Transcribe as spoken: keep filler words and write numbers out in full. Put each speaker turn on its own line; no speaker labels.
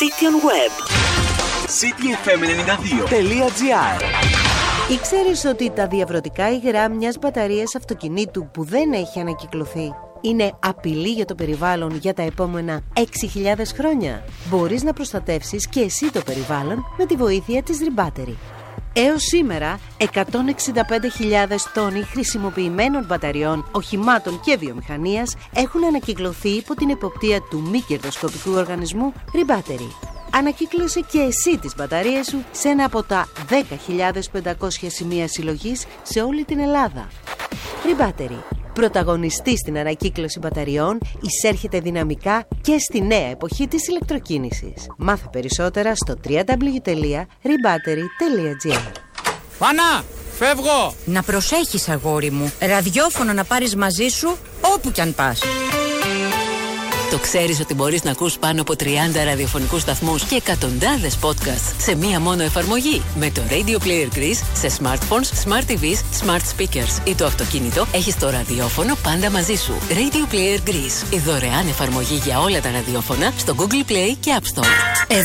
City on Web.
City εφ εμ ενενήντα δύο τελεία τζι άρ.
Ήξερες ότι τα διαβρωτικά υγρά μιας μπαταρίας αυτοκινήτου που δεν έχει ανακυκλωθεί είναι απειλή για το περιβάλλον για τα επόμενα έξι χιλιάδες χρόνια? Μπορείς να προστατεύσεις και εσύ το περιβάλλον με τη βοήθεια της Rebattery. Έως σήμερα, εκατόν εξήντα πέντε χιλιάδες τόνοι χρησιμοποιημένων μπαταριών, οχημάτων και βιομηχανίας έχουν ανακυκλωθεί υπό την εποπτεία του μη κερδοσκοπικού οργανισμού Rebattery. Ανακύκλωσε και εσύ τις μπαταρίες σου σε ένα από τα δέκα χιλιάδες πεντακόσια σημεία συλλογής σε όλη την Ελλάδα. Rebattery, πρωταγωνιστή στην ανακύκλωση μπαταριών, εισέρχεται δυναμικά και στη νέα εποχή της ηλεκτροκίνησης. Μάθε περισσότερα στο double-u double-u double-u τελεία rebattery τελεία τζι άρ.
Φανά! Φεύγω!
Να προσέχεις, αγόρι μου. Ραδιόφωνο να πάρεις μαζί σου όπου κι αν πας.
Το ξέρεις ότι μπορείς να ακούς πάνω από τριάντα ραδιοφωνικούς σταθμούς και εκατοντάδες podcasts σε μία μόνο εφαρμογή? Με το Radio Player Greece σε smartphones, smart τι βις, smart speakers ή το αυτοκίνητο έχεις το ραδιόφωνο πάντα μαζί σου. Radio Player Greece, η δωρεάν εφαρμογή για όλα τα ραδιόφωνα στο Google Play και App Store.